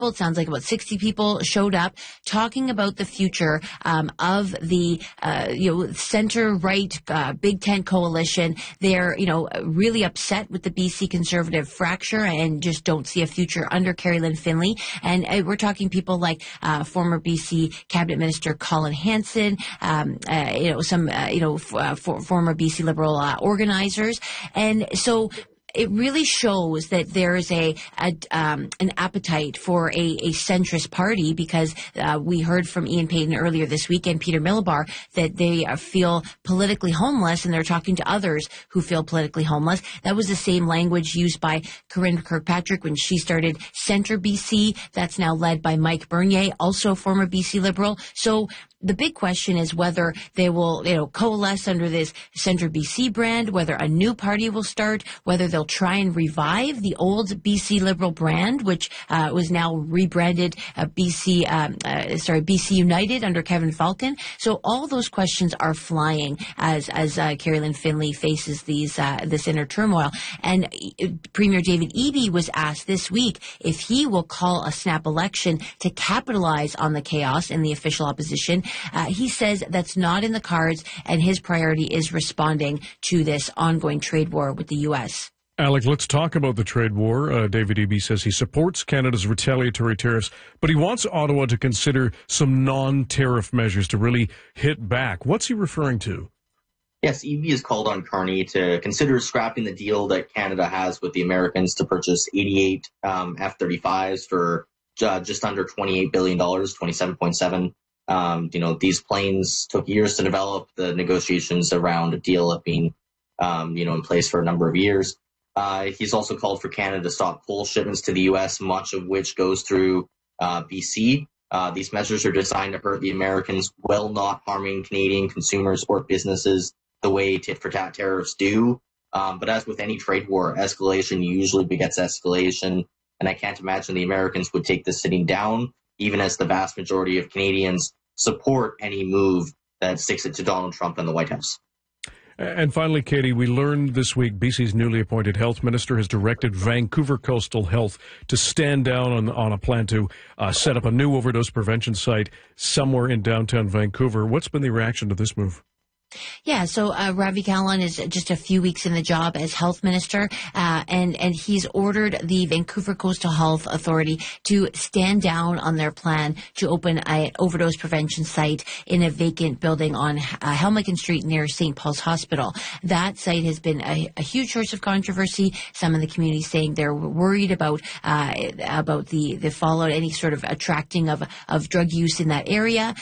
people, it sounds like about 60 people showed up talking about the future of the center-right Big Tent coalition. They're really upset with the BC Conservative fracture and just don't see a future under Carrie-Lynne Finlay. And we're talking people like former BC Cabinet Minister Colin Hanson, former BC Liberal organizers. And so it really shows that there is an appetite for a centrist party, because we heard from Ian Payton earlier this week and Peter Millibar that they feel politically homeless, and they're talking to others who feel politically homeless. That was the same language used by Corinne Kirkpatrick when she started Centre BC. That's now led by Mike Bernier, also former BC Liberal. So the big question is whether they will, coalesce under this Centre BC brand, whether a new party will start, whether they'll try and revive the old BC Liberal brand, which was now rebranded BC United under Kevin Falcon. So all those questions are flying as Carrie-Lynne Finlay faces this inner turmoil. And Premier David Eby was asked this week if he will call a snap election to capitalize on the chaos in the official opposition. He says that's not in the cards, and his priority is responding to this ongoing trade war with the U.S. Alec, let's talk about the trade war. David Eby says he supports Canada's retaliatory tariffs, but he wants Ottawa to consider some non-tariff measures to really hit back. What's he referring to? Yes, Eby has called on Carney to consider scrapping the deal that Canada has with the Americans to purchase 88 F-35s for just under $28 billion, 27.7. These planes took years to develop. The negotiations around a deal have been, in place for a number of years. He's also called for Canada to stop coal shipments to the U.S., much of which goes through BC. These measures are designed to hurt the Americans while not harming Canadian consumers or businesses the way tit-for-tat tariffs do. But as with any trade war, escalation usually begets escalation, and I can't imagine the Americans would take this sitting down, even as the vast majority of Canadians support any move that sticks it to Donald Trump and the White House. And finally, Katie, we learned this week BC's newly appointed health minister has directed Vancouver Coastal Health to stand down on a plan to set up a new overdose prevention site somewhere in downtown Vancouver. What's been the reaction to this move? Yeah, so Ravi Kahlon is just a few weeks in the job as health minister, and he's ordered the Vancouver Coastal Health Authority to stand down on their plan to open an overdose prevention site in a vacant building on Helmeken Street near St. Paul's Hospital. That site has been a huge source of controversy. Some in the community saying they're worried about the fallout, any sort of attracting of drug use in that area.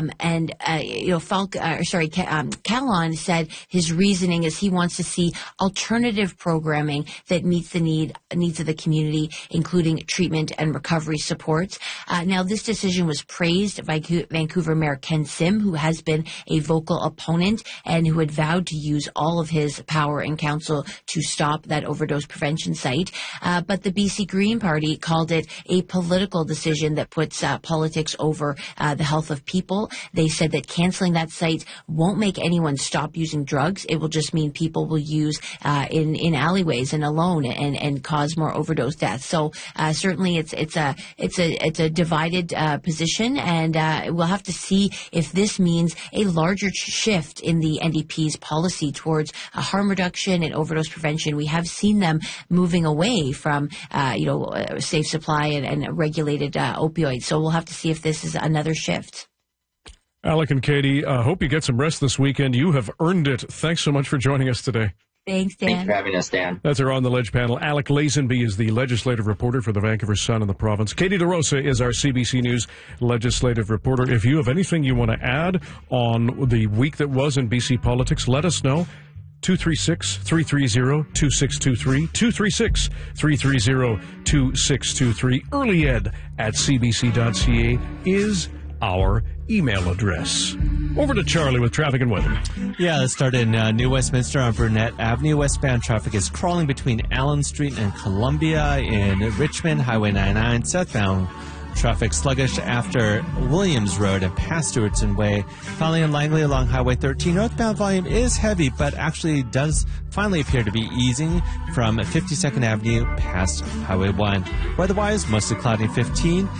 Kahlon said his reasoning is he wants to see alternative programming that meets the needs of the community, including treatment and recovery supports. Now, this decision was praised by Vancouver Mayor Ken Sim, who has been a vocal opponent and who had vowed to use all of his power in council to stop that overdose prevention site. But the BC Green Party called it a political decision that puts politics over the health of people. They said that canceling that site won't make anyone stop using drugs. It will just mean people will use in alleyways and alone and cause more overdose deaths. So certainly it's a divided position, and we'll have to see if this means a larger shift in the NDP's policy towards harm reduction and overdose prevention. We have seen them moving away from safe supply and regulated opioids. So we'll have to see if this is another shift. Alec and Katie, hope you get some rest this weekend. You have earned it. Thanks so much for joining us today. Thanks, Dan. Thanks for having us, Dan. That's our On the Ledge panel. Alec Lazenby is the legislative reporter for the Vancouver Sun and the province. Katie DeRosa is our CBC News legislative reporter. If you have anything you want to add on the week that was in BC politics, let us know. 236-330-2623, 236-330-2623. earlyed@cbc.ca is our email address. Over to Charlie with traffic and weather. Yeah, let's start in New Westminster on Burnett Avenue. Westbound traffic is crawling between Allen Street and Columbia. In Richmond, Highway 99. Southbound traffic sluggish after Williams Road and past Stewartson Way. Finally, in Langley along Highway 13, northbound volume is heavy, but actually does finally appear to be easing from 52nd Avenue past Highway 1. Weather-wise, mostly cloudy 15.